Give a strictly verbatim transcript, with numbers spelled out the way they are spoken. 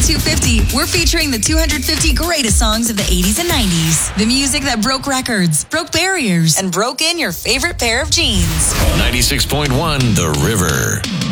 two fifty, we're featuring the two hundred fifty greatest songs of the eighties and nineties. The music that broke records, broke barriers, and broke in your favorite pair of jeans. ninety-six point one The River.